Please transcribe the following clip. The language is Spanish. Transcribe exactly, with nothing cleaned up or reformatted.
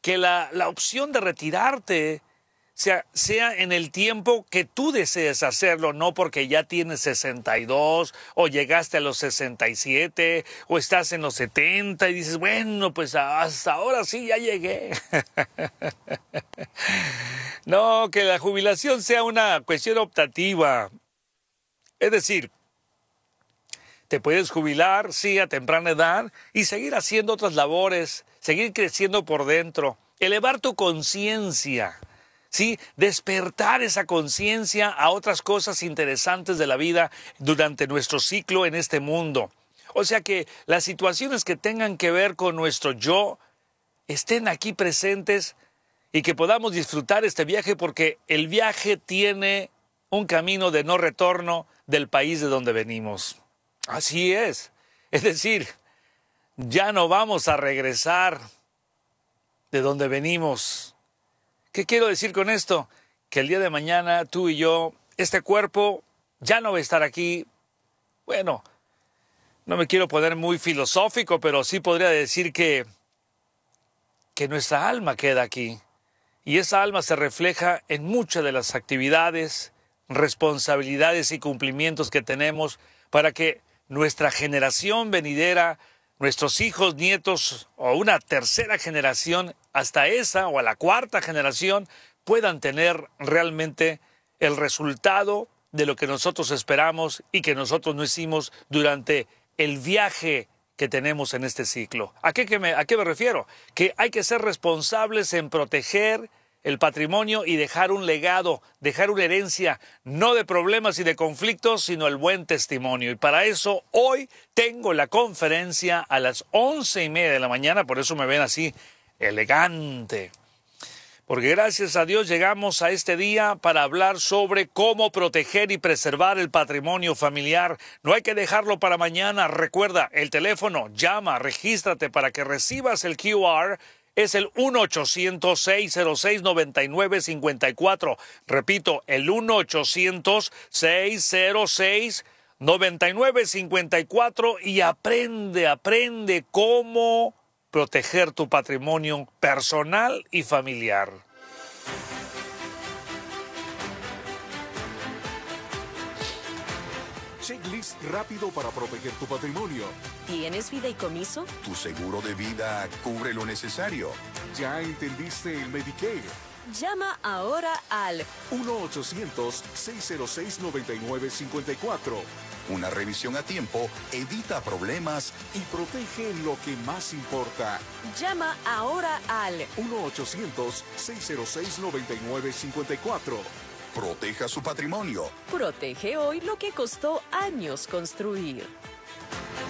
que la, la opción de retirarte sea, sea en el tiempo que tú desees hacerlo, no porque ya tienes sesenta y dos o llegaste a los sesenta y siete o estás en los setenta y dices, bueno, pues hasta ahora sí ya llegué. No, que la jubilación sea una cuestión optativa. Es decir, te puedes jubilar, sí, a temprana edad y seguir haciendo otras labores, seguir creciendo por dentro, elevar tu conciencia, ¿sí? Despertar esa conciencia a otras cosas interesantes de la vida durante nuestro ciclo en este mundo. O sea que las situaciones que tengan que ver con nuestro yo estén aquí presentes y que podamos disfrutar este viaje, porque el viaje tiene un camino de no retorno del país de donde venimos. Así es. Es decir, ya no vamos a regresar de donde venimos. ¿Qué quiero decir con esto? Que el día de mañana tú y yo, este cuerpo ya no va a estar aquí. Bueno, no me quiero poner muy filosófico, pero sí podría decir que, que nuestra alma queda aquí. Y esa alma se refleja en muchas de las actividades, responsabilidades y cumplimientos que tenemos para que nuestra generación venidera, nuestros hijos, nietos o una tercera generación, hasta esa o a la cuarta generación, puedan tener realmente el resultado de lo que nosotros esperamos y que nosotros no hicimos durante el viaje que tenemos en este ciclo. ¿A qué, que me, ¿A qué me refiero? Que hay que ser responsables en proteger el patrimonio y dejar un legado, dejar una herencia, no de problemas y de conflictos, sino el buen testimonio. Y para eso hoy tengo la conferencia a las once y media de la mañana, por eso me ven así elegante. Porque gracias a Dios llegamos a este día para hablar sobre cómo proteger y preservar el patrimonio familiar. No hay que dejarlo para mañana. Recuerda, el teléfono, llama, regístrate para que recibas el Q R. Es el uno ochocientos, seis cero seis, nueve nueve cinco cuatro. Repito, el uno ochocientos, seis cero seis, nueve nueve cinco cuatro y aprende, aprende cómo proteger tu patrimonio personal y familiar. Checklist rápido para proteger tu patrimonio. ¿Tienes fideicomiso? Tu seguro de vida cubre lo necesario. ¿Ya entendiste el Medicare? Llama ahora al uno ochocientos, seis cero seis, nueve nueve cinco cuatro. Una revisión a tiempo evita problemas y protege lo que más importa. Llama ahora al uno ochocientos, seis cero seis, nueve nueve cinco cuatro. Proteja su patrimonio. Protege hoy lo que costó años construir.